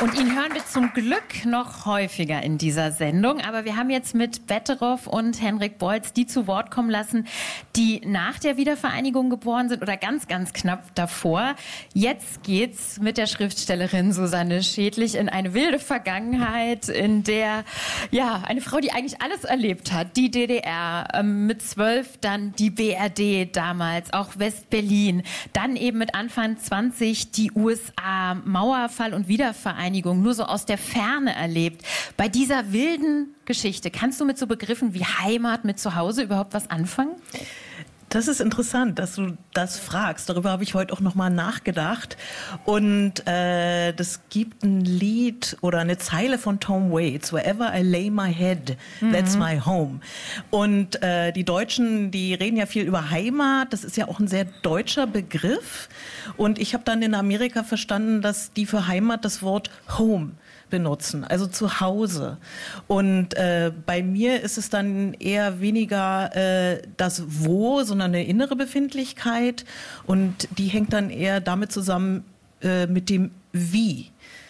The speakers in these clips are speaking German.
Und ihn hören wir zum Glück noch häufiger in dieser Sendung. Aber wir haben jetzt mit Betteroff und Henrik Bolz die zu Wort kommen lassen, die nach der Wiedervereinigung geboren sind oder ganz, ganz knapp davor. Jetzt geht's mit der Schriftstellerin Susanne Schädlich in eine wilde Vergangenheit, in der, ja, eine Frau, die eigentlich alles erlebt hat, die DDR, mit 12 dann die BRD damals, auch West-Berlin, dann eben mit Anfang 20 die USA, Mauerfall und Wiedervereinigung, nur so aus der Ferne erlebt. Bei dieser wilden Geschichte, kannst du mit so Begriffen wie Heimat, mit Zuhause überhaupt was anfangen? Das ist interessant, dass du das fragst. Darüber habe ich heute auch nochmal nachgedacht. Und das gibt ein Lied oder eine Zeile von Tom Waits, Wherever I lay my head, that's my home. Und die Deutschen, die reden ja viel über Heimat. Das ist ja auch ein sehr deutscher Begriff. Und ich habe dann in Amerika verstanden, dass die für Heimat das Wort Home benutzen, also zu Hause. Und bei mir ist es dann eher weniger das Wo, sondern eine innere Befindlichkeit. Und die hängt dann eher damit zusammen mit dem Wie.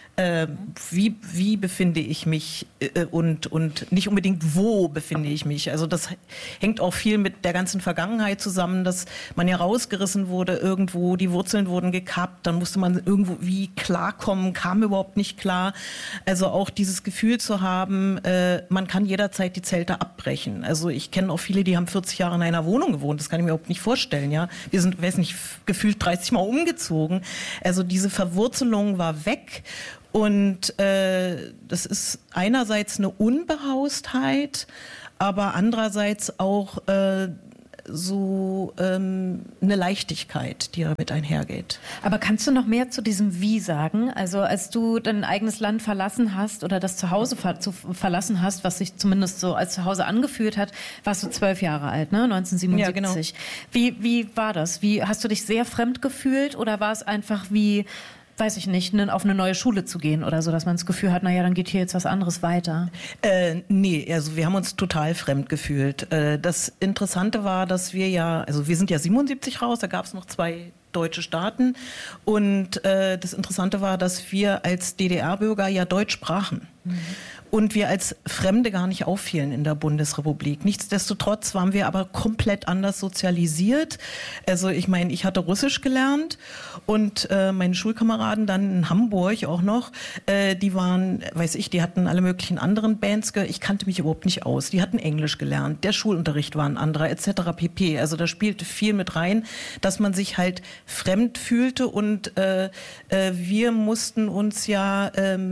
Wie befinde ich mich und nicht unbedingt wo befinde ich mich. Also das hängt auch viel mit der ganzen Vergangenheit zusammen, dass man ja rausgerissen wurde irgendwo, die Wurzeln wurden gekappt, dann musste man irgendwo wie klarkommen, kam überhaupt nicht klar. Also auch dieses Gefühl zu haben, man kann jederzeit die Zelte abbrechen. Also ich kenne auch viele, die haben 40 Jahre in einer Wohnung gewohnt, das kann ich mir überhaupt nicht vorstellen. Ja, wir sind, weiß nicht, gefühlt 30 Mal umgezogen. Also diese Verwurzelung war weg. Und das ist einerseits eine Unbehaustheit, aber andererseits auch so eine Leichtigkeit, die damit einhergeht. Aber kannst du noch mehr zu diesem Wie sagen? Also als du dein eigenes Land verlassen hast oder das Zuhause verlassen hast, was sich zumindest so als Zuhause angefühlt hat, warst du 12 Jahre alt, ne? 1977. Ja, genau. Wie war das? Wie hast du dich sehr fremd gefühlt oder war es einfach wie, weiß ich nicht, auf eine neue Schule zu gehen oder so, dass man das Gefühl hat, naja, dann geht hier jetzt was anderes weiter? Nee, also wir haben uns total fremd gefühlt. Das Interessante war, dass wir sind ja 77 raus, da gab es noch 2 deutsche Staaten und das Interessante war, dass wir als DDR-Bürger ja Deutsch sprachen. Und wir als Fremde gar nicht auffielen in der Bundesrepublik. Nichtsdestotrotz waren wir aber komplett anders sozialisiert. Also ich meine, ich hatte Russisch gelernt und meine Schulkameraden dann in Hamburg auch noch, die waren, die hatten alle möglichen anderen Bands. Ich kannte mich überhaupt nicht aus. Die hatten Englisch gelernt, der Schulunterricht war ein anderer etc. pp. Also da spielte viel mit rein, dass man sich halt fremd fühlte und wir mussten uns ja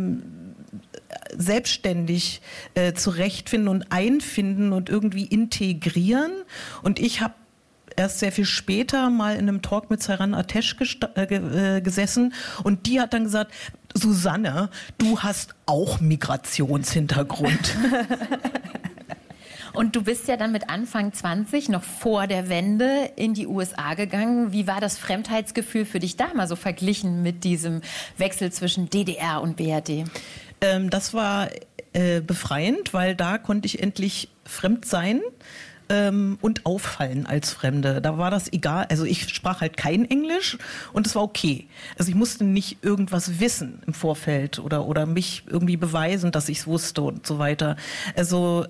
selbstständig zurechtfinden und einfinden und irgendwie integrieren. Und ich habe erst sehr viel später mal in einem Talk mit Seyran Ateş gesessen und die hat dann gesagt, Susanne, du hast auch Migrationshintergrund. Und du bist ja dann mit Anfang 20, noch vor der Wende, in die USA gegangen. Wie war das Fremdheitsgefühl für dich da mal so verglichen mit diesem Wechsel zwischen DDR und BRD? Das war befreiend, weil da konnte ich endlich fremd sein und auffallen als Fremde. Da war das egal. Also ich sprach halt kein Englisch und es war okay. Also ich musste nicht irgendwas wissen im Vorfeld oder mich irgendwie beweisen, dass ich es wusste und so weiter. Also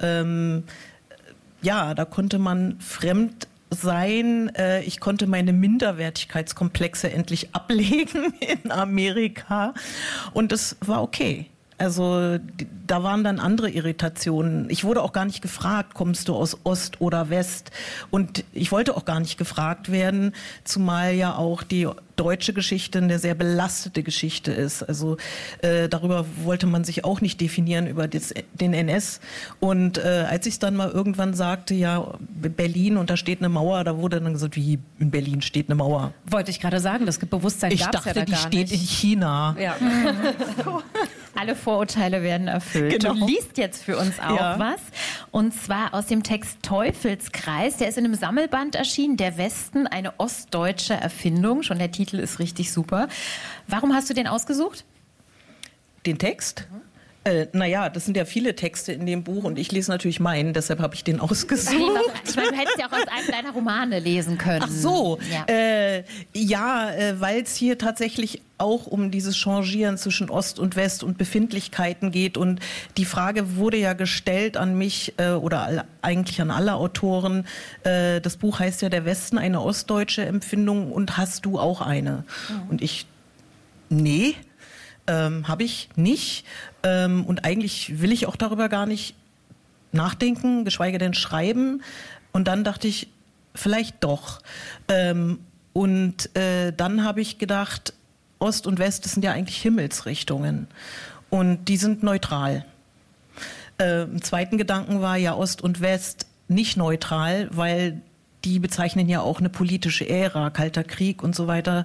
da konnte man fremd sein. Ich konnte meine Minderwertigkeitskomplexe endlich ablegen in Amerika und es war okay. Also da waren dann andere Irritationen. Ich wurde auch gar nicht gefragt, kommst du aus Ost oder West? Und ich wollte auch gar nicht gefragt werden, zumal ja auch die deutsche Geschichte eine sehr belastete Geschichte ist. Also darüber wollte man sich auch nicht definieren, über den NS. Und als ich dann mal irgendwann sagte, ja, Berlin und da steht eine Mauer, da wurde dann gesagt, wie in Berlin steht eine Mauer. Wollte ich gerade sagen, das Bewusstsein gab es ja da gar nicht. Ich dachte, die steht in China. Ja. Alle Vorurteile werden erfüllt. Genau. Du liest jetzt für uns auch was. Und zwar aus dem Text Teufelskreis. Der ist in einem Sammelband erschienen. Der Westen, eine ostdeutsche Erfindung. Schon der Titel ist richtig super. Warum hast du den ausgesucht? Den Text? Das sind ja viele Texte in dem Buch und ich lese natürlich meinen, deshalb habe ich den ausgesucht. Ich meine, du hättest ja auch aus einem deiner Romane lesen können. Ach so, ja, weil es hier tatsächlich auch um dieses Changieren zwischen Ost und West und Befindlichkeiten geht. Und die Frage wurde ja gestellt an mich oder eigentlich an alle Autoren. Das Buch heißt ja Der Westen, eine ostdeutsche Empfindung, und hast du auch eine? Und ich, nee, habe ich nicht. Und eigentlich will ich auch darüber gar nicht nachdenken, geschweige denn schreiben. Und dann dachte ich, vielleicht doch. Und dann habe ich gedacht, Ost und West, das sind ja eigentlich Himmelsrichtungen. Und die sind neutral. Im zweiten Gedanken war ja Ost und West nicht neutral, weil die bezeichnen ja auch eine politische Ära, Kalter Krieg und so weiter.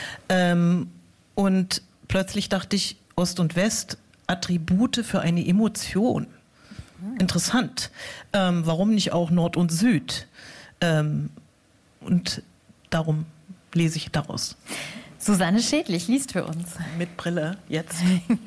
Und plötzlich dachte ich, Ost und West, Attribute für eine Emotion. Interessant. Warum nicht auch Nord und Süd? Und darum lese ich daraus. Susanne Schädlich liest für uns. Mit Brille, jetzt.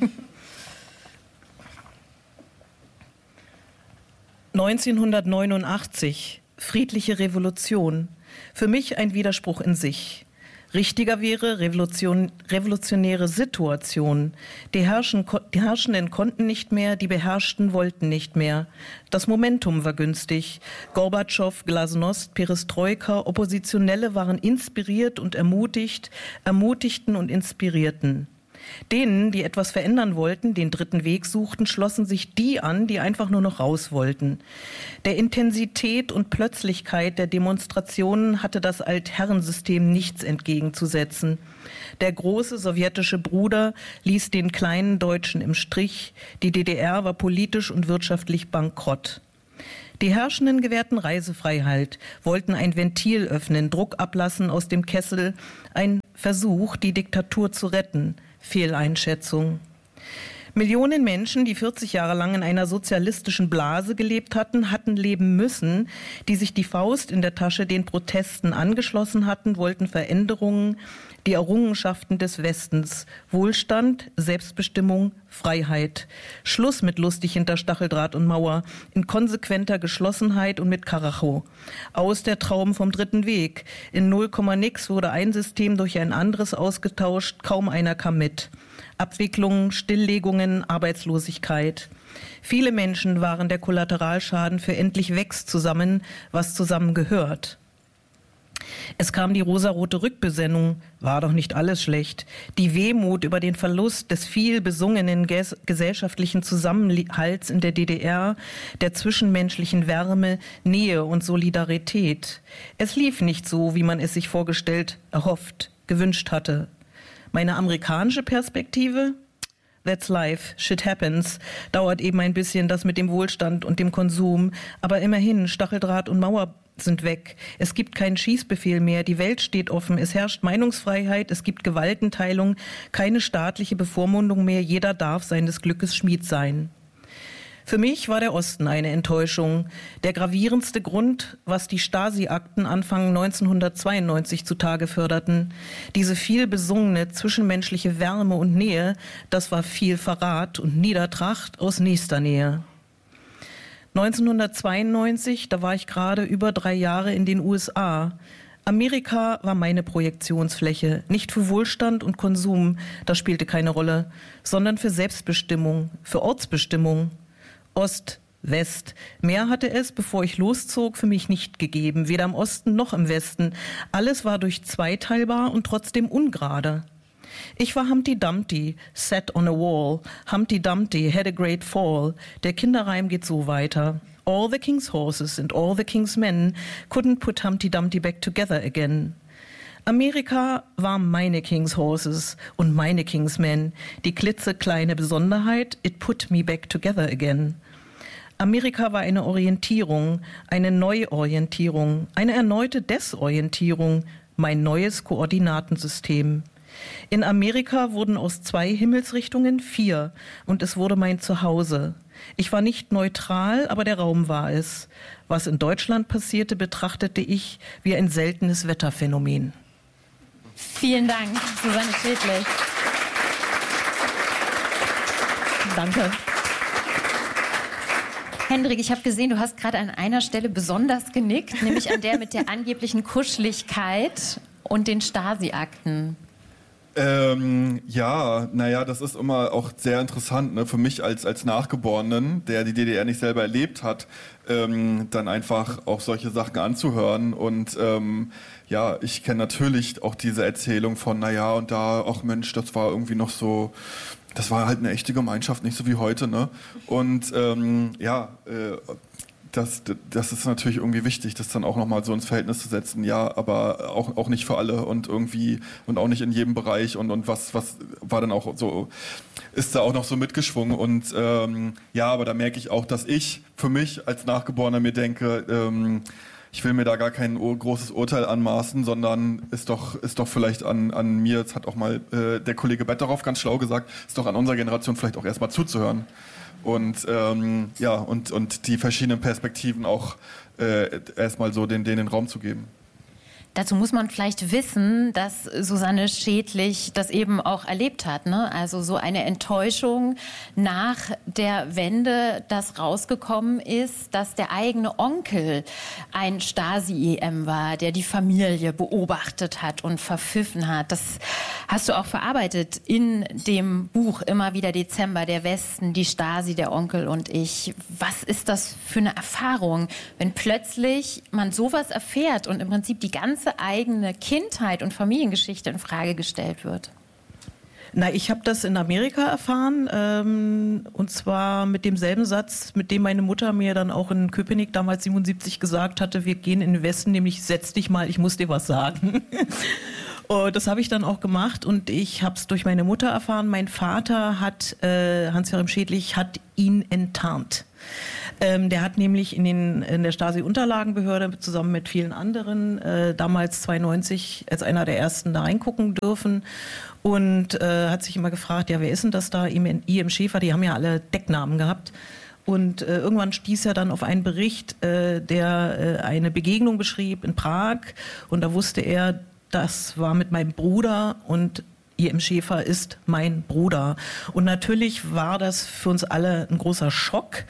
1989, friedliche Revolution. Für mich ein Widerspruch in sich. Richtiger wäre revolutionäre Situation. Die Herrschenden konnten nicht mehr, die Beherrschten wollten nicht mehr. Das Momentum war günstig. Gorbatschow, Glasnost, Perestroika, Oppositionelle waren inspiriert und ermutigten und inspirierten. Denen, die etwas verändern wollten, den dritten Weg suchten, schlossen sich die an, die einfach nur noch raus wollten. Der Intensität und Plötzlichkeit der Demonstrationen hatte das Altherrensystem nichts entgegenzusetzen. Der große sowjetische Bruder ließ den kleinen Deutschen im Stich. Die DDR war politisch und wirtschaftlich bankrott. Die Herrschenden gewährten Reisefreiheit, wollten ein Ventil öffnen, Druck ablassen aus dem Kessel, ein Versuch, die Diktatur zu retten. Fehleinschätzung. Millionen Menschen, die 40 Jahre lang in einer sozialistischen Blase gelebt hatten, hatten leben müssen, die sich die Faust in der Tasche den Protesten angeschlossen hatten, wollten Veränderungen, die Errungenschaften des Westens, Wohlstand, Selbstbestimmung, Freiheit. Schluss mit lustig hinter Stacheldraht und Mauer, in konsequenter Geschlossenheit und mit Karacho. Aus der Traum vom dritten Weg. In 0, nix wurde ein System durch ein anderes ausgetauscht, kaum einer kam mit. Abwicklungen, Stilllegungen, Arbeitslosigkeit. Viele Menschen waren der Kollateralschaden für endlich wächst zusammen, was zusammengehört. Es kam die rosarote Rückbesinnung, war doch nicht alles schlecht. Die Wehmut über den Verlust des viel besungenen gesellschaftlichen Zusammenhalts in der DDR, der zwischenmenschlichen Wärme, Nähe und Solidarität. Es lief nicht so, wie man es sich vorgestellt, erhofft, gewünscht hatte. Meine amerikanische Perspektive? That's life, shit happens. Dauert eben ein bisschen das mit dem Wohlstand und dem Konsum. Aber immerhin, Stacheldraht und Mauer sind weg. Es gibt keinen Schießbefehl mehr. Die Welt steht offen. Es herrscht Meinungsfreiheit. Es gibt Gewaltenteilung. Keine staatliche Bevormundung mehr. Jeder darf seines Glückes Schmied sein. Für mich war der Osten eine Enttäuschung. Der gravierendste Grund, was die Stasi-Akten Anfang 1992 zutage förderten. Diese viel besungene zwischenmenschliche Wärme und Nähe, das war viel Verrat und Niedertracht aus nächster Nähe. 1992, da war ich gerade über 3 Jahre in den USA. Amerika war meine Projektionsfläche, nicht für Wohlstand und Konsum, das spielte keine Rolle, sondern für Selbstbestimmung, für Ortsbestimmung. Ost, West. Mehr hatte es, bevor ich loszog, für mich nicht gegeben, weder im Osten noch im Westen. Alles war durch zweiteilbar und trotzdem ungerade. Ich war Humpty Dumpty, sat on a wall. Humpty Dumpty had a great fall. Der Kinderreim geht so weiter. All the king's horses and all the king's men couldn't put Humpty Dumpty back together again. Amerika war meine King's Horses und meine King's Men. Die klitzekleine Besonderheit, it put me back together again. Amerika war eine Orientierung, eine Neuorientierung, eine erneute Desorientierung, mein neues Koordinatensystem. In Amerika wurden aus 2 Himmelsrichtungen 4 und es wurde mein Zuhause. Ich war nicht neutral, aber der Raum war es. Was in Deutschland passierte, betrachtete ich wie ein seltenes Wetterphänomen. Vielen Dank, Susanne Schädlich. Danke. Hendrik, ich habe gesehen, du hast gerade an einer Stelle besonders genickt, nämlich an der mit der angeblichen Kuscheligkeit und den Stasi-Akten. Das ist immer auch sehr interessant, ne? Für mich als Nachgeborenen, der die DDR nicht selber erlebt hat, dann einfach auch solche Sachen anzuhören. Und ich kenne natürlich auch diese Erzählung von, und da, ach Mensch, das war irgendwie noch so, das war halt eine echte Gemeinschaft, nicht so wie heute, ne? Und das ist natürlich irgendwie wichtig, das dann auch nochmal so ins Verhältnis zu setzen, ja, aber auch nicht für alle und auch nicht in jedem Bereich und was war dann auch so, ist da auch noch so mitgeschwungen und aber da merke ich auch, dass ich für mich als Nachgeborener mir denke, ich will mir da gar kein großes Urteil anmaßen, sondern ist doch vielleicht an mir, das hat auch mal der Kollege Betteroff ganz schlau gesagt, ist doch an unserer Generation vielleicht auch erstmal zuzuhören. Und und die verschiedenen Perspektiven auch erstmal so denen Raum zu geben. Dazu muss man vielleicht wissen, dass Susanne Schädlich das eben auch erlebt hat, ne? Also so eine Enttäuschung nach der Wende, dass rausgekommen ist, dass der eigene Onkel ein Stasi-EM war, der die Familie beobachtet hat und verpfiffen hat. Das hast du auch verarbeitet in dem Buch Immer wieder Dezember, der Westen, die Stasi, der Onkel und ich. Was ist das für eine Erfahrung, wenn plötzlich man sowas erfährt und im Prinzip die ganze eigene Kindheit und Familiengeschichte in Frage gestellt wird? Na, ich habe das in Amerika erfahren, und zwar mit demselben Satz, mit dem meine Mutter mir dann auch in Köpenick damals 77 gesagt hatte, wir gehen in den Westen, nämlich setz dich mal, ich muss dir was sagen. Und das habe ich dann auch gemacht und ich habe es durch meine Mutter erfahren. Mein Vater hat, Hans-Joachim Schädlich, hat ihn enttarnt. Der hat nämlich in der Stasi-Unterlagenbehörde zusammen mit vielen anderen damals 92 als einer der ersten da reingucken dürfen und hat sich immer gefragt, ja, wer ist denn das da? I.M. Schäfer, die haben ja alle Decknamen gehabt. Und irgendwann stieß er dann auf einen Bericht, der eine Begegnung beschrieb in Prag und da wusste er, das war mit meinem Bruder und I.M. Schäfer ist mein Bruder. Und natürlich war das für uns alle ein großer Schock.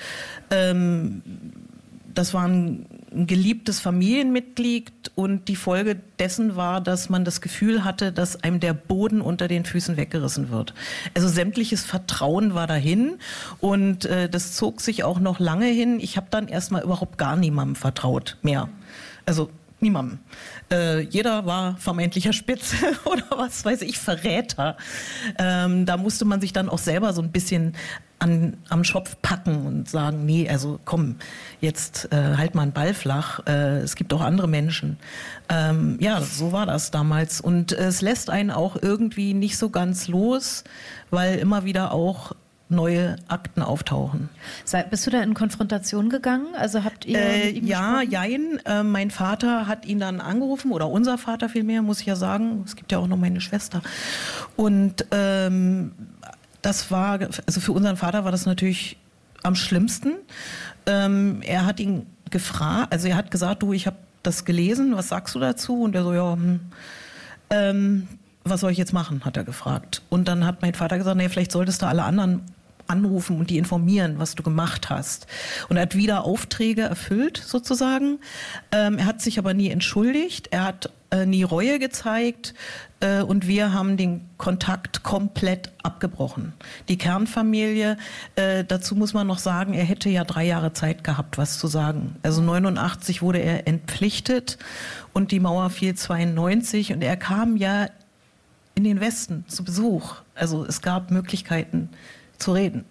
Das war ein geliebtes Familienmitglied und die Folge dessen war, dass man das Gefühl hatte, dass einem der Boden unter den Füßen weggerissen wird. Also sämtliches Vertrauen war dahin und das zog sich auch noch lange hin. Ich habe dann erstmal überhaupt gar niemandem vertraut mehr. Also niemandem. Jeder war vermeintlicher Spitze oder was weiß ich, Verräter. Da musste man sich dann auch selber so ein bisschen am Schopf packen und sagen, nee, also komm, jetzt halt mal einen Ball flach. Es gibt auch andere Menschen. So war das damals. Und es lässt einen auch irgendwie nicht so ganz los, weil immer wieder auch neue Akten auftauchen. Bist du da in Konfrontation gegangen? Also habt ihr mit ihm gesprochen? Jein. Mein Vater hat ihn dann angerufen, oder unser Vater vielmehr, muss ich ja sagen. Es gibt ja auch noch meine Schwester. Und das war, also für unseren Vater war das natürlich am schlimmsten. Er hat ihn gefragt, also er hat gesagt, du, ich habe das gelesen, was sagst du dazu? Und er so, ja, was soll ich jetzt machen, hat er gefragt. Und dann hat mein Vater gesagt, nee, vielleicht solltest du alle anderen anrufen und die informieren, was du gemacht hast. Und er hat wieder Aufträge erfüllt, sozusagen. Er hat sich aber nie entschuldigt, er hat nie Reue gezeigt und wir haben den Kontakt komplett abgebrochen. Die Kernfamilie, dazu muss man noch sagen, er hätte ja 3 Jahre Zeit gehabt, was zu sagen. Also 89 wurde er entpflichtet und die Mauer fiel 92 und er kam ja in den Westen zu Besuch. Also es gab Möglichkeiten zu reden.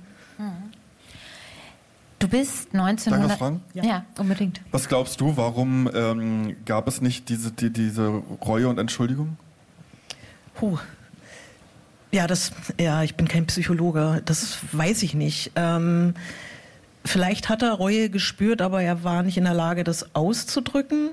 Du bist 1900... Darf ich was fragen? Ja, unbedingt. Was glaubst du, warum gab es nicht diese Reue und Entschuldigung? Ich bin kein Psychologe, das weiß ich nicht. Vielleicht hat er Reue gespürt, aber er war nicht in der Lage, das auszudrücken.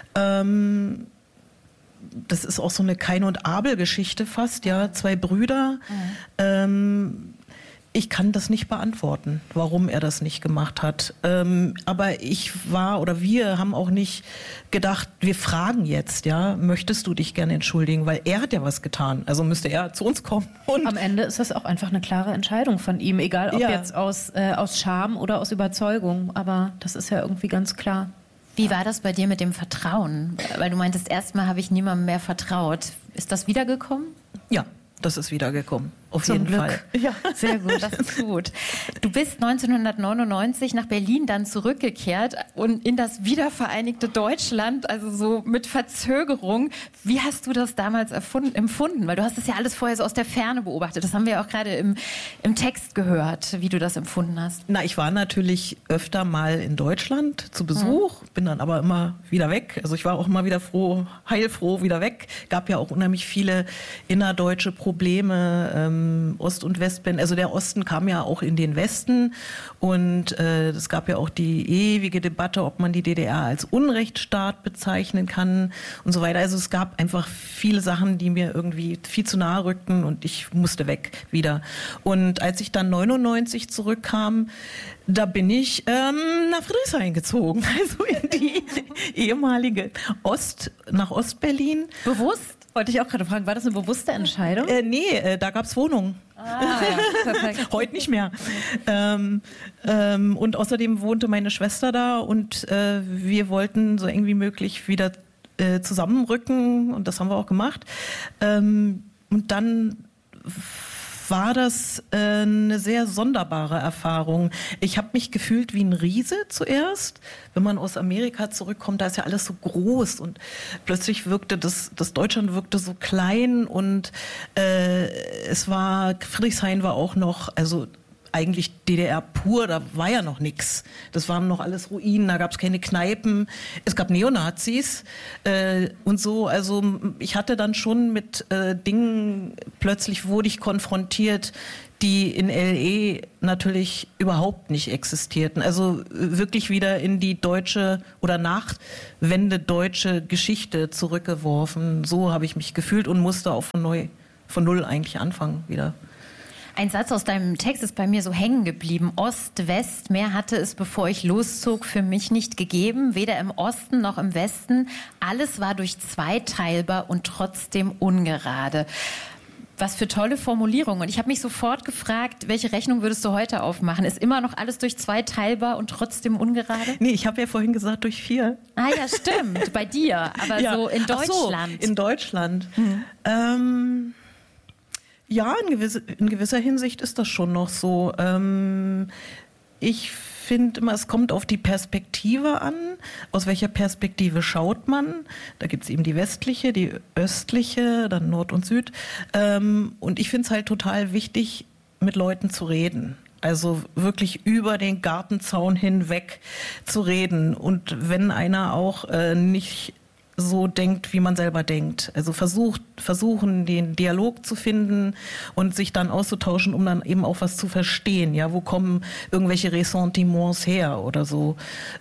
Das ist auch so eine Kain- und Abel-Geschichte fast, ja, 2 Brüder. Ich kann das nicht beantworten, warum er das nicht gemacht hat. Aber wir haben auch nicht gedacht, wir fragen jetzt, ja, möchtest du dich gerne entschuldigen? Weil er hat ja was getan. Also müsste er zu uns kommen. Und am Ende ist das auch einfach eine klare Entscheidung von ihm, egal ob jetzt aus Scham oder aus Überzeugung. Aber das ist ja irgendwie ganz klar. Wie war das bei dir mit dem Vertrauen? Weil du meintest, erstmal habe ich niemandem mehr vertraut. Ist das wiedergekommen? Ja, das ist wiedergekommen. Auf Zum jeden Glück. Fall. Ja, sehr gut, das ist gut. Du bist 1999 nach Berlin dann zurückgekehrt und in das wiedervereinigte Deutschland, also so mit Verzögerung. Wie hast du das damals empfunden? Weil du hast das ja alles vorher so aus der Ferne beobachtet. Das haben wir ja auch gerade im Text gehört, wie du das empfunden hast. Na, ich war natürlich öfter mal in Deutschland zu Besuch, bin dann aber immer wieder weg. Also ich war auch immer wieder heilfroh wieder weg. Gab ja auch unheimlich viele innerdeutsche Probleme, Ost- und Westberlin. Also der Osten kam ja auch in den Westen und es gab ja auch die ewige Debatte, ob man die DDR als Unrechtsstaat bezeichnen kann und so weiter. Also es gab einfach viele Sachen, die mir irgendwie viel zu nahe rückten und ich musste weg wieder. Und als ich dann 99 zurückkam, da bin ich nach Friedrichshain gezogen, also in die ehemalige nach Ostberlin. Bewusst? Wollte ich auch gerade fragen, war das eine bewusste Entscheidung? Nee, da gab es Wohnungen. Ja, perfekt. Heute nicht mehr. Und außerdem wohnte meine Schwester da und wir wollten so eng wie möglich wieder zusammenrücken und das haben wir auch gemacht. Und dann war das eine sehr sonderbare Erfahrung. Ich habe mich gefühlt wie ein Riese zuerst. Wenn man aus Amerika zurückkommt, da ist ja alles so groß und plötzlich wirkte das Deutschland wirkte so klein und Friedrichshain war auch noch, also eigentlich DDR pur, da war ja noch nichts. Das waren noch alles Ruinen, da gab es keine Kneipen, es gab Neonazis und so. Also ich hatte dann schon mit Dingen, plötzlich wurde ich konfrontiert, die in LE natürlich überhaupt nicht existierten. Also wirklich wieder in die deutsche oder Nachwende deutsche Geschichte zurückgeworfen. So habe ich mich gefühlt und musste auch von null eigentlich anfangen wieder. Ein Satz aus deinem Text ist bei mir so hängen geblieben. Ost, West, mehr hatte es, bevor ich loszog, für mich nicht gegeben. Weder im Osten noch im Westen. Alles war durch zwei teilbar und trotzdem ungerade. Was für tolle Formulierungen. Und ich habe mich sofort gefragt, welche Rechnung würdest du heute aufmachen? Ist immer noch alles durch zwei teilbar und trotzdem ungerade? Nee, ich habe ja vorhin gesagt durch 4. Ah ja, stimmt. Bei dir. Aber ja. So in Deutschland. Ach so, in Deutschland. Ja, in gewisser Hinsicht ist das schon noch so. Ich finde immer, es kommt auf die Perspektive an. Aus welcher Perspektive schaut man? Da gibt es eben die westliche, die östliche, dann Nord und Süd. Und ich finde es halt total wichtig, mit Leuten zu reden. Also wirklich über den Gartenzaun hinweg zu reden. Und wenn einer auch nicht so denkt, wie man selber denkt. Also versuchen, den Dialog zu finden und sich dann auszutauschen, um dann eben auch was zu verstehen. Ja, wo kommen irgendwelche Ressentiments her oder so.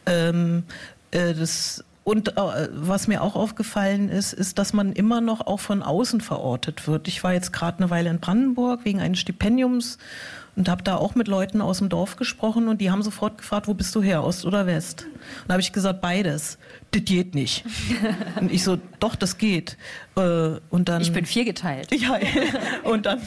Was mir auch aufgefallen ist, dass man immer noch auch von außen verortet wird. Ich war jetzt gerade eine Weile in Brandenburg wegen eines Stipendiums und habe da auch mit Leuten aus dem Dorf gesprochen und die haben sofort gefragt, wo bist du her, Ost oder West? Und da habe ich gesagt, beides. Das geht nicht. Und ich so, doch, das geht. Und dann, ich bin 4 geteilt. Ja, und dann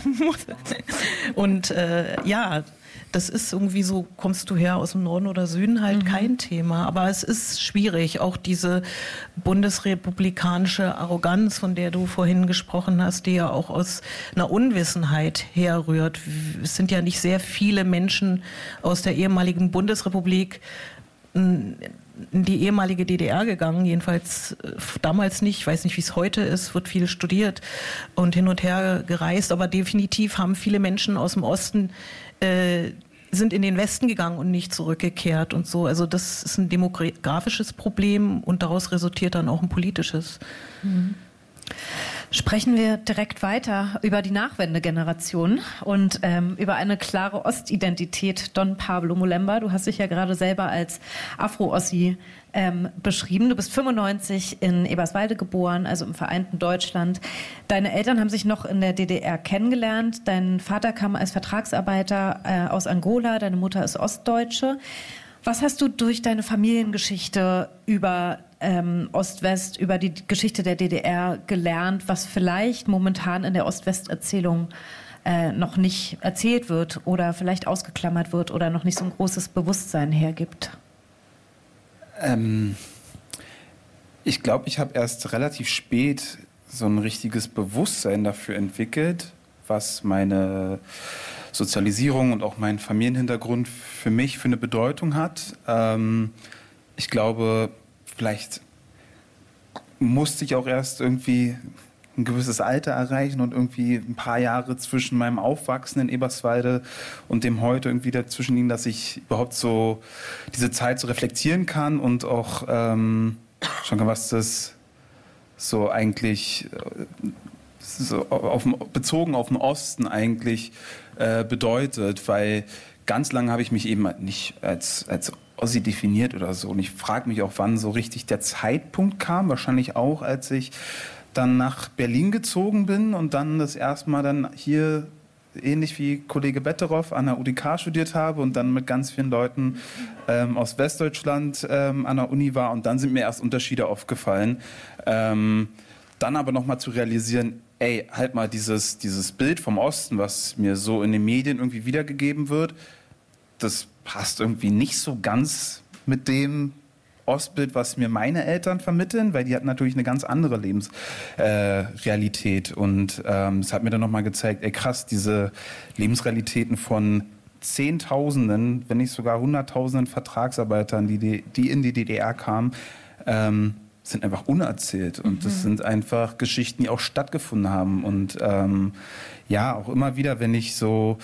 ja, das ist irgendwie so, kommst du her aus dem Norden oder Süden, halt kein Thema. Aber es ist schwierig, auch diese bundesrepublikanische Arroganz, von der du vorhin gesprochen hast, die ja auch aus einer Unwissenheit herrührt. Es sind ja nicht sehr viele Menschen aus der ehemaligen Bundesrepublik in die ehemalige DDR gegangen, jedenfalls damals nicht. Ich weiß nicht, wie es heute ist, wird viel studiert und hin und her gereist, aber definitiv haben viele Menschen aus dem Osten sind in den Westen gegangen und nicht zurückgekehrt und so. Also das ist ein demografisches Problem und daraus resultiert dann auch ein politisches. Sprechen wir direkt weiter über die Nachwendegeneration und über eine klare Ostidentität. Don Pablo Molemba, du hast dich ja gerade selber als Afro-Ossi beschrieben. Du bist 95 in Eberswalde geboren, also im vereinten Deutschland. Deine Eltern haben sich noch in der DDR kennengelernt. Dein Vater kam als Vertragsarbeiter aus Angola, deine Mutter ist Ostdeutsche. Was hast du durch deine Familiengeschichte über Ost-West, über die Geschichte der DDR gelernt, was vielleicht momentan in der Ost-West-Erzählung noch nicht erzählt wird oder vielleicht ausgeklammert wird oder noch nicht so ein großes Bewusstsein hergibt? Ich glaube, ich habe erst relativ spät so ein richtiges Bewusstsein dafür entwickelt, was meine Sozialisierung und auch mein Familienhintergrund für mich für eine Bedeutung hat. Ich glaube, vielleicht musste ich auch erst irgendwie ein gewisses Alter erreichen und irgendwie ein paar Jahre zwischen meinem Aufwachsen in Eberswalde und dem heute irgendwie dazwischen liegen, dass ich überhaupt so diese Zeit so reflektieren kann und auch schon was das so eigentlich so bezogen auf den Osten eigentlich bedeutet, weil ganz lange habe ich mich eben nicht als Ossi definiert oder so. Und ich frage mich auch, wann so richtig der Zeitpunkt kam. Wahrscheinlich auch, als ich dann nach Berlin gezogen bin und dann das erste Mal dann hier, ähnlich wie Kollege Betteroff, an der UDK studiert habe und dann mit ganz vielen Leuten aus Westdeutschland an der Uni war. Und dann sind mir erst Unterschiede aufgefallen. Dann aber nochmal zu realisieren, ey, halt mal dieses Bild vom Osten, was mir so in den Medien irgendwie wiedergegeben wird, das passt irgendwie nicht so ganz mit dem Ostbild, was mir meine Eltern vermitteln, weil die hatten natürlich eine ganz andere Lebensrealität. Und es hat mir dann nochmal gezeigt, ey krass, diese Lebensrealitäten von Zehntausenden, wenn nicht sogar Hunderttausenden Vertragsarbeitern, die in die DDR kamen, sind einfach unerzählt. Und das sind einfach Geschichten, die auch stattgefunden haben. Und ja, auch immer wieder, wenn ich so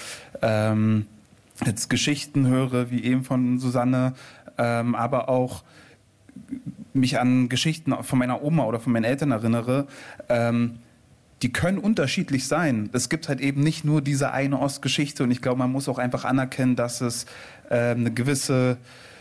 jetzt Geschichten höre, wie eben von Susanne, aber auch mich an Geschichten von meiner Oma oder von meinen Eltern erinnere, die können unterschiedlich sein. Es gibt halt eben nicht nur diese eine Ostgeschichte und ich glaube, man muss auch einfach anerkennen, dass es eine gewisse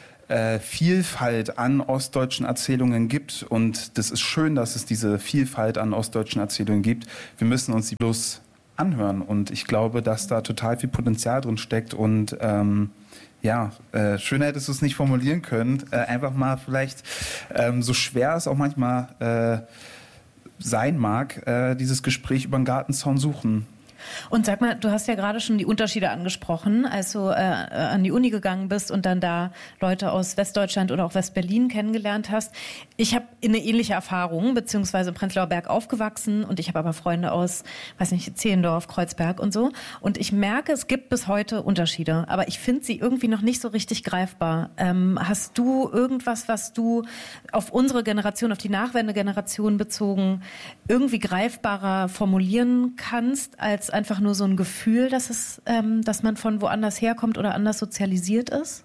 Vielfalt an ostdeutschen Erzählungen gibt und das ist schön, dass es diese Vielfalt an ostdeutschen Erzählungen gibt. Wir müssen uns die bloß anhören und ich glaube, dass da total viel Potenzial drin steckt und ja, schöner hättest du es nicht formulieren können. Einfach mal vielleicht, so schwer es auch manchmal sein mag, dieses Gespräch über den Gartenzaun suchen. Und sag mal, du hast ja gerade schon die Unterschiede angesprochen, als du an die Uni gegangen bist und dann da Leute aus Westdeutschland oder auch Westberlin kennengelernt hast. Ich habe eine ähnliche Erfahrung, beziehungsweise im Prenzlauer Berg aufgewachsen und ich habe aber Freunde aus, weiß nicht, Zehlendorf, Kreuzberg und so. Und ich merke, es gibt bis heute Unterschiede, aber ich finde sie irgendwie noch nicht so richtig greifbar. Hast du irgendwas, was du auf unsere Generation, auf die Nachwendegeneration bezogen, irgendwie greifbarer formulieren kannst, als einfach nur so ein Gefühl, dass man von woanders herkommt oder anders sozialisiert ist?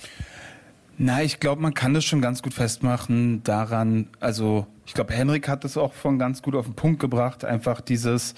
Na, ich glaube, man kann das schon ganz gut festmachen daran, also ich glaube, Henrik hat das auch von ganz gut auf den Punkt gebracht, einfach dieses,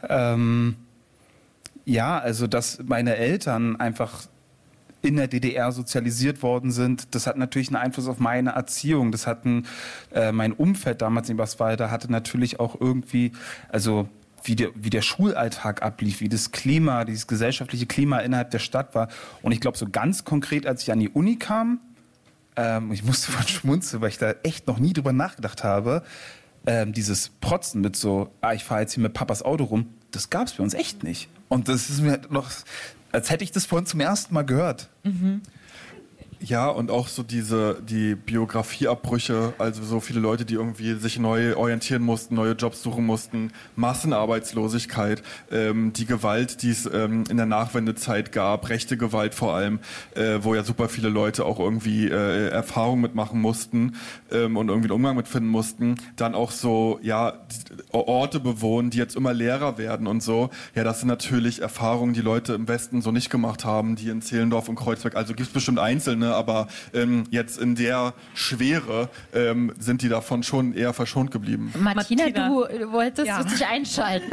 ja, also dass meine Eltern einfach in der DDR sozialisiert worden sind, das hat natürlich einen Einfluss auf meine Erziehung. Das hatten mein Umfeld damals in Eberswalde hatte natürlich auch irgendwie, also wie der Schulalltag ablief, wie das Klima, dieses gesellschaftliche Klima innerhalb der Stadt war. Und ich glaube, so ganz konkret, als ich an die Uni kam, ich musste von schmunzeln, weil ich da echt noch nie drüber nachgedacht habe, dieses Protzen mit so, ich fahre jetzt hier mit Papas Auto rum, das gab es bei uns echt nicht. Und das ist mir noch, als hätte ich das vorhin zum ersten Mal gehört. Mhm. Ja, und auch so die Biografieabbrüche, also so viele Leute, die irgendwie sich neu orientieren mussten, neue Jobs suchen mussten, Massenarbeitslosigkeit, die Gewalt, die es in der Nachwendezeit gab, rechte Gewalt vor allem, wo ja super viele Leute auch irgendwie Erfahrungen mitmachen mussten und irgendwie einen Umgang mitfinden mussten, dann auch so, ja, Orte bewohnen, die jetzt immer leerer werden und so. Ja, das sind natürlich Erfahrungen, die Leute im Westen so nicht gemacht haben, die in Zehlendorf und Kreuzberg, also gibt es bestimmt Einzelne, ne? Aber jetzt in der Schwere sind die davon schon eher verschont geblieben. Martina, du wolltest dich einschalten.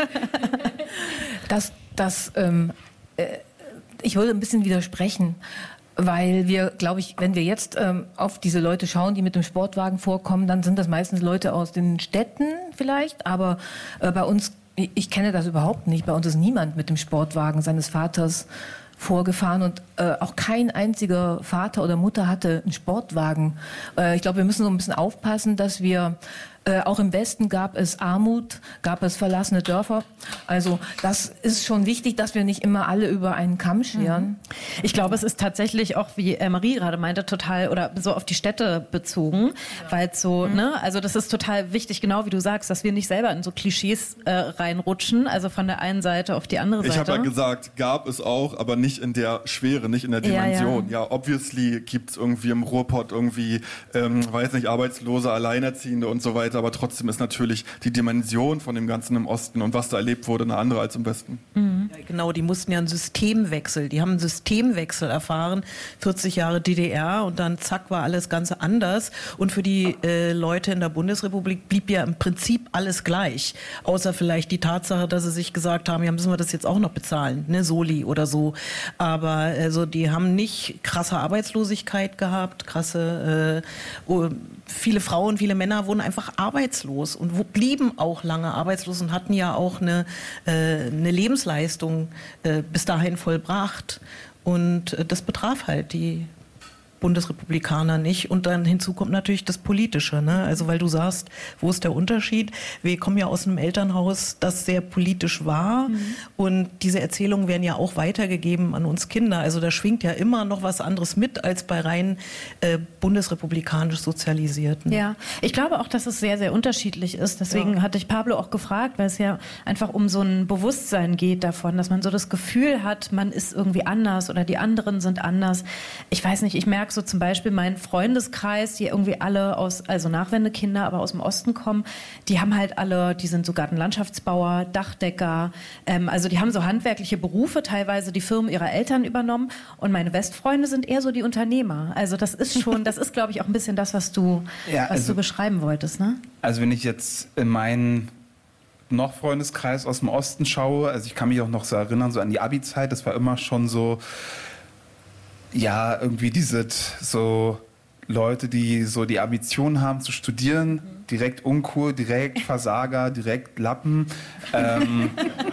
Ich würde ein bisschen widersprechen, weil wir, glaube ich, wenn wir jetzt auf diese Leute schauen, die mit dem Sportwagen vorkommen, dann sind das meistens Leute aus den Städten vielleicht, aber bei uns, ich kenne das überhaupt nicht, bei uns ist niemand mit dem Sportwagen seines Vaters vorgefahren und auch kein einziger Vater oder Mutter hatte einen Sportwagen. Ich glaube, wir müssen so ein bisschen aufpassen, dass wir auch im Westen gab es Armut, gab es verlassene Dörfer. Also das ist schon wichtig, dass wir nicht immer alle über einen Kamm scheren. Ich glaube, es ist tatsächlich auch, wie Marie gerade meinte, total oder so auf die Städte bezogen, weil so, ne, also das ist total wichtig, genau wie du sagst, dass wir nicht selber in so Klischees reinrutschen, also von der einen Seite auf die andere Seite. Ich habe ja gesagt, gab es auch, aber nicht in der Schwere, nicht in der Dimension. Ja, obviously gibt es irgendwie im Ruhrpott irgendwie, weiß nicht, Arbeitslose, Alleinerziehende und so weiter, aber trotzdem ist natürlich die Dimension von dem Ganzen im Osten und was da erlebt wurde, eine andere als im Westen. Ja, genau, die mussten ja einen Systemwechsel, die haben einen Systemwechsel erfahren, 40 Jahre DDR und dann zack war alles ganz anders und für die Leute in der Bundesrepublik blieb ja im Prinzip alles gleich, außer vielleicht die Tatsache, dass sie sich gesagt haben, ja, müssen wir das jetzt auch noch bezahlen, ne, Soli oder so, aber also die haben nicht krasse Arbeitslosigkeit gehabt, viele Frauen, viele Männer wurden einfach arbeitslos und blieben auch lange arbeitslos und hatten ja auch eine Lebensleistung bis dahin vollbracht. Und das betraf halt die Bundesrepublikaner nicht. Und dann hinzu kommt natürlich das Politische. Ne? Also weil du sagst, wo ist der Unterschied? Wir kommen ja aus einem Elternhaus, das sehr politisch war. Und diese Erzählungen werden ja auch weitergegeben an uns Kinder. Also da schwingt ja immer noch was anderes mit als bei rein bundesrepublikanisch Sozialisierten. Ja, ich glaube auch, dass es sehr, sehr unterschiedlich ist. Deswegen hatte ich Pablo auch gefragt, weil es ja einfach um so ein Bewusstsein geht davon, dass man so das Gefühl hat, man ist irgendwie anders oder die anderen sind anders. Ich weiß nicht, ich merke so zum Beispiel meinen Freundeskreis, die irgendwie alle also Nachwendekinder, aber aus dem Osten kommen, die haben halt alle, die sind so Gartenlandschaftsbauer, Dachdecker, also die haben so handwerkliche Berufe, teilweise die Firmen ihrer Eltern übernommen und meine Westfreunde sind eher so die Unternehmer. Also das ist schon, das ist glaube ich auch ein bisschen das, was du beschreiben wolltest, ne? Also wenn ich jetzt in meinen noch Freundeskreis aus dem Osten schaue, also ich kann mich auch noch so erinnern, so an die Abi-Zeit, das war immer schon so, ja, irgendwie diese so Leute, die so die Ambition haben zu studieren, direkt uncool, direkt Versager, direkt Lappen.